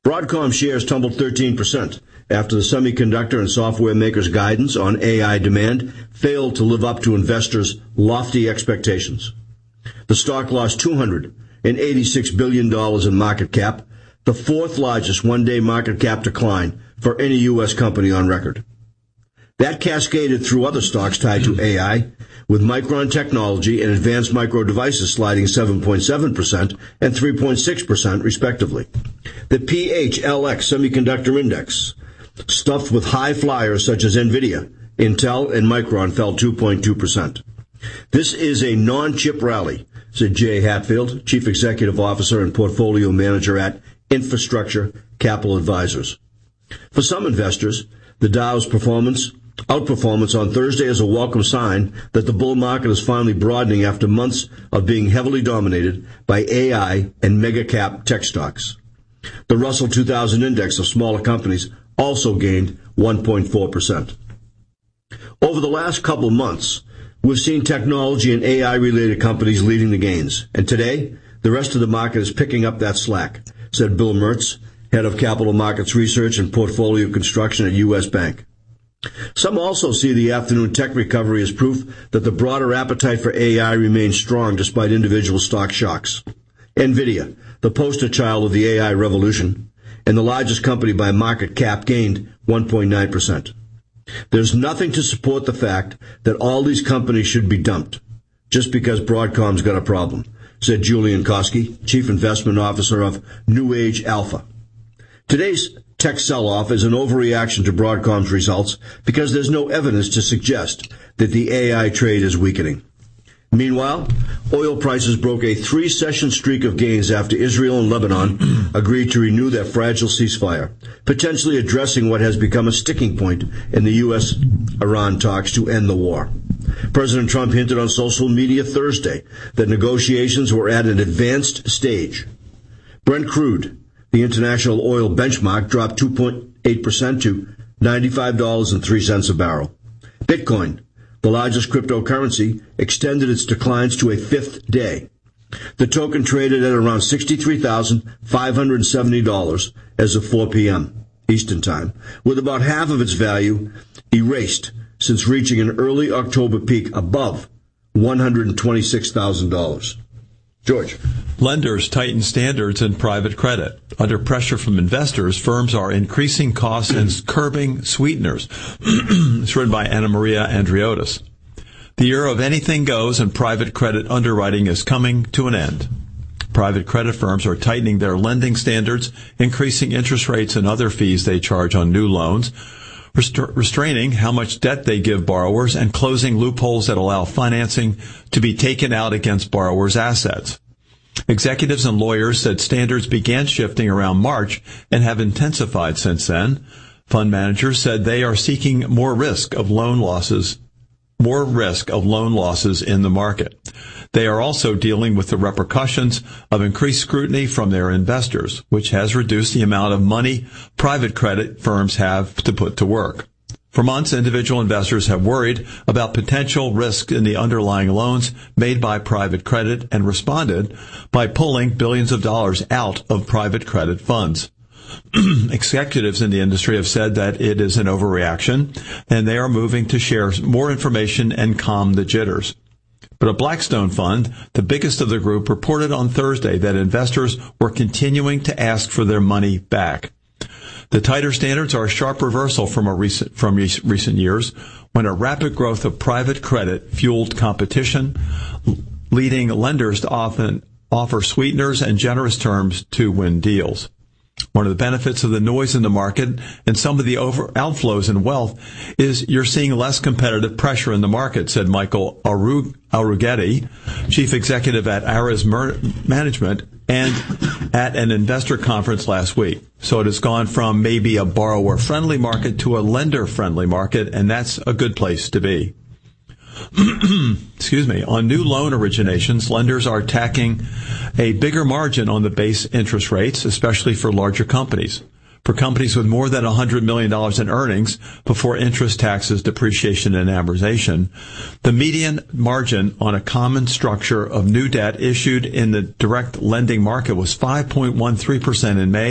Broadcom shares tumbled 13% after the semiconductor and software makers' guidance on AI demand failed to live up to investors' lofty expectations. The stock lost $286 billion in market cap, the fourth largest one-day market cap decline for any U.S. company on record. That cascaded through other stocks tied to AI, with Micron Technology and Advanced Micro Devices sliding 7.7% and 3.6% respectively. The PHLX Semiconductor Index, stuffed with high flyers such as NVIDIA, Intel, and Micron, fell 2.2%. This is a non-chip rally, said Jay Hatfield, Chief Executive Officer and Portfolio Manager at Infrastructure Capital Advisors. For some investors, the Dow's outperformance on Thursday is a welcome sign that the bull market is finally broadening after months of being heavily dominated by AI and mega-cap tech stocks. The Russell 2000 index of smaller companies also gained 1.4%. Over the last couple of months, we've seen technology and AI-related companies leading the gains, and today, the rest of the market is picking up that slack, said Bill Mertz, head of capital markets research and portfolio construction at U.S. Bank. Some also see the afternoon tech recovery as proof that the broader appetite for AI remains strong despite individual stock shocks. NVIDIA, the poster child of the AI revolution, and the largest company by market cap, gained 1.9%. There's nothing to support the fact that all these companies should be dumped just because Broadcom's got a problem, said Julian Koski, Chief Investment Officer of New Age Alpha. Today's tech sell-off is an overreaction to Broadcom's results because there's no evidence to suggest that the AI trade is weakening. Meanwhile, oil prices broke a 3-session streak of gains after Israel and Lebanon agreed to renew their fragile ceasefire, potentially addressing what has become a sticking point in the U.S.-Iran talks to end the war. President Trump hinted on social media Thursday that negotiations were at an advanced stage. Brent crude, the international oil benchmark, dropped 2.8% to $95.03 a barrel. Bitcoin, the largest cryptocurrency, extended its declines to a fifth day. The token traded at around $63,570 as of 4 p.m. Eastern Time, with about half of its value erased since reaching an early October peak above $126,000. George. Lenders tighten standards in private credit. Under pressure from investors, firms are increasing costs and curbing sweeteners. It's written by Anna Maria Andriotis. The era of anything goes and private credit underwriting is coming to an end. Private credit firms are tightening their lending standards, increasing interest rates and other fees they charge on new loans, restraining how much debt they give borrowers, and closing loopholes that allow financing to be taken out against borrowers' assets. Executives and lawyers said standards began shifting around March and have intensified since then. Fund managers said they are seeking more risk of loan losses in the market. They are also dealing with the repercussions of increased scrutiny from their investors, which has reduced the amount of money private credit firms have to put to work. For months, individual investors have worried about potential risk in the underlying loans made by private credit and responded by pulling billions of dollars out of private credit funds. Executives in the industry have said that it is an overreaction, and they are moving to share more information and calm the jitters. But a Blackstone fund, the biggest of the group, reported on Thursday that investors were continuing to ask for their money back. The tighter standards are a sharp reversal from recent years, when a rapid growth of private credit fueled competition, leading lenders to often offer sweeteners and generous terms to win deals. One of the benefits of the noise in the market and some of the outflows in wealth is you're seeing less competitive pressure in the market, said Michael Arougheti, chief executive at Ares Management, and at an investor conference last week. So it has gone from maybe a borrower-friendly market to a lender-friendly market, and that's a good place to be. On new loan originations, lenders are tacking a bigger margin on the base interest rates, especially for larger companies. For companies with more than $100 million in earnings before interest, taxes, depreciation, and amortization, the median margin on a common structure of new debt issued in the direct lending market was 5.13% in May